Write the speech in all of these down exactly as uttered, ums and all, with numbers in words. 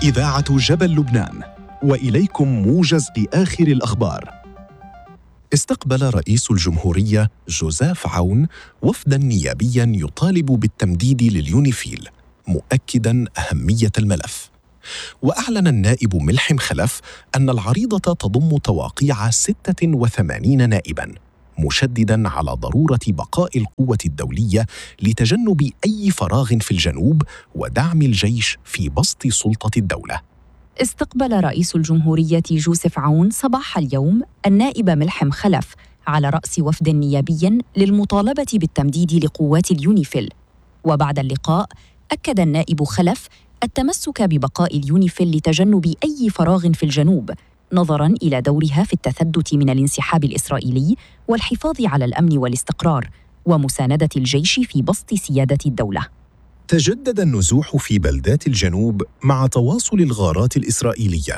إذاعة جبل لبنان، وإليكم موجز لآخر الأخبار. استقبل رئيس الجمهورية جوزيف عون وفداً نيابياً يطالب بالتمديد لليونيفيل، مؤكداً أهمية الملف. وأعلن النائب ملحم خلف أن العريضة تضم تواقيع ستة وثمانين نائباً، مشدداً على ضرورة بقاء القوة الدولية لتجنب أي فراغ في الجنوب ودعم الجيش في بسط سلطة الدولة. استقبل رئيس الجمهورية جوزيف عون صباح اليوم النائب ملحم خلف على رأس وفد نيابي للمطالبة بالتمديد لقوات اليونيفيل. وبعد اللقاء أكد النائب خلف التمسك ببقاء اليونيفيل لتجنب أي فراغ في الجنوب، نظراً إلى دورها في التثبت من الانسحاب الإسرائيلي والحفاظ على الأمن والاستقرار ومساندة الجيش في بسط سيادة الدولة. تجدد النزوح في بلدات الجنوب مع تواصل الغارات الإسرائيلية،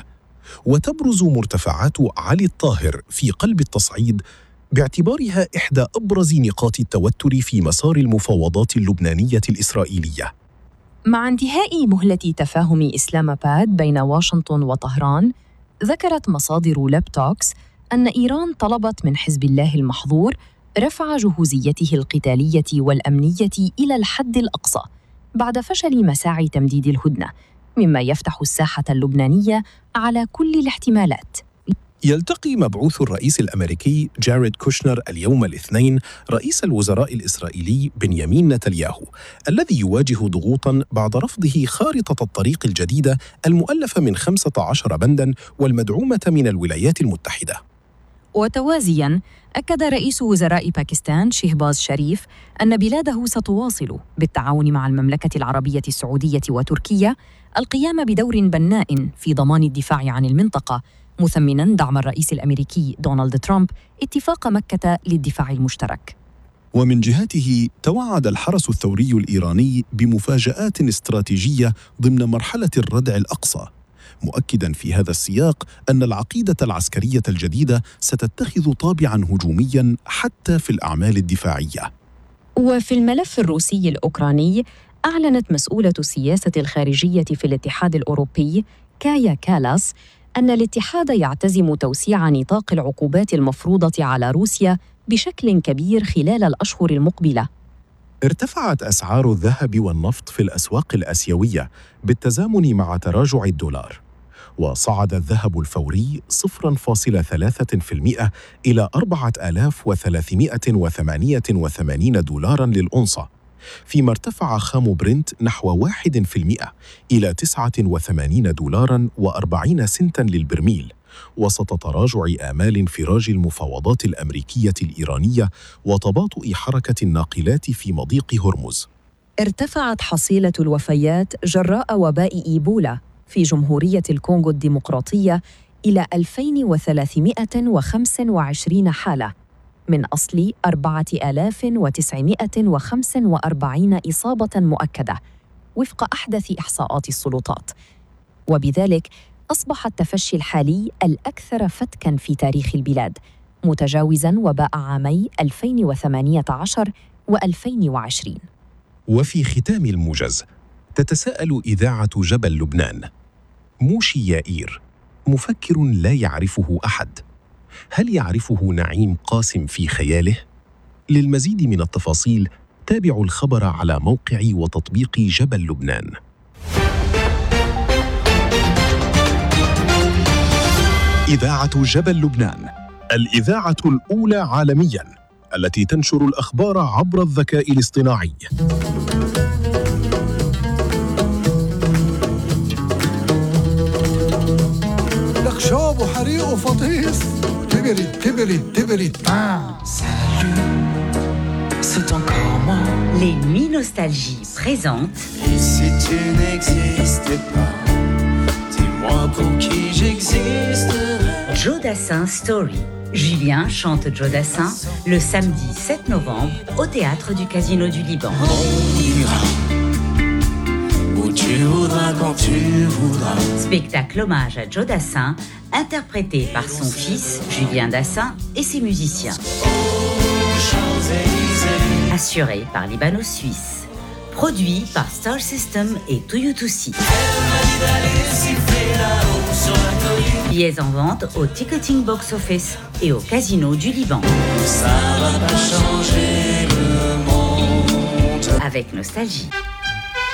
وتبرز مرتفعات علي الطاهر في قلب التصعيد باعتبارها إحدى أبرز نقاط التوتر في مسار المفاوضات اللبنانية الإسرائيلية. مع انتهاء مهلة تفاهم إسلام آباد بين واشنطن وطهران، ذكرت مصادر لابتوكس أن إيران طلبت من حزب الله المحظور رفع جهوزيته القتالية والأمنية إلى الحد الأقصى بعد فشل مساعي تمديد الهدنة، مما يفتح الساحة اللبنانية على كل الاحتمالات. يلتقي مبعوث الرئيس الأمريكي جاريد كوشنر اليوم الاثنين رئيس الوزراء الإسرائيلي بنيامين نتنياهو، الذي يواجه ضغوطاً بعد رفضه خارطة الطريق الجديدة المؤلفة من خمسة عشر بنداً والمدعومة من الولايات المتحدة. وتوازياً، أكد رئيس وزراء باكستان شهباز شريف أن بلاده ستواصل بالتعاون مع المملكة العربية السعودية وتركيا القيام بدور بناء في ضمان الدفاع عن المنطقة، مثمناً دعم الرئيس الأمريكي دونالد ترامب اتفاق مكة للدفاع المشترك. ومن جهته توعد الحرس الثوري الإيراني بمفاجآت استراتيجية ضمن مرحلة الردع الأقصى، مؤكداً في هذا السياق أن العقيدة العسكرية الجديدة ستتخذ طابعاً هجومياً حتى في الأعمال الدفاعية. وفي الملف الروسي الأوكراني، أعلنت مسؤولة السياسة الخارجية في الاتحاد الأوروبي كايا كالاس أن الاتحاد يعتزم توسيع نطاق العقوبات المفروضة على روسيا بشكل كبير خلال الأشهر المقبلة. ارتفعت أسعار الذهب والنفط في الأسواق الآسيوية بالتزامن مع تراجع الدولار، وصعد الذهب الفوري صفر فاصلة ثلاثة بالمئة إلى أربعة آلاف وثلاثمائة وثمانية وثمانين دولاراً للأونصة، فيما ارتفع خام برنت نحو واحد بالمئة إلى تسعة وثمانين دولاراً وأربعين سنتاً للبرميل، وسط تراجع آمال انفراج المفاوضات الأمريكية الإيرانية وتباطؤ حركة الناقلات في مضيق هرمز. ارتفعت حصيلة الوفيات جراء وباء إيبولا في جمهورية الكونغو الديمقراطية إلى ألفين وثلاثمائة وخمسة وعشرين حالة، من أصل أربعة آلاف وتسعمائة وخمسة وأربعين إصابة مؤكدة وفق أحدث إحصاءات السلطات، وبذلك أصبح التفشي الحالي الأكثر فتكاً في تاريخ البلاد، متجاوزاً وباء عامي ألفين وثمانية عشر وألفين وعشرين. وفي ختام الموجز، تتساءل إذاعة جبل لبنان: موشي يائير مفكر لا يعرفه أحد، هل يعرفه نعيم قاسم في خياله؟ للمزيد من التفاصيل تابعوا الخبر على موقع وتطبيق جبل لبنان. إذاعة جبل لبنان، الإذاعة الأولى عالمياً التي تنشر الأخبار عبر الذكاء الاصطناعي. لخشاب وحريق وفطيس تبرد تبرد تبرد. C'est encore moi. Les Nuits Nostalgie présentent. Et si tu n'existais pas, dis-moi pour qui j'existerais. Joe Dassin Story. Julien chante Joe Dassin le samedi sept novembre au théâtre du Casino du Liban. On ira où tu voudras quand tu voudras. Spectacle hommage à Joe Dassin, interprété par son fils Julien Dassin et ses musiciens. Assuré par Libano Suisse. Produit par Star System et Toyotosi. Billets en vente au Ticketing Box Office et au Casino du Liban. Ça va pas changer le monde. Avec nostalgie.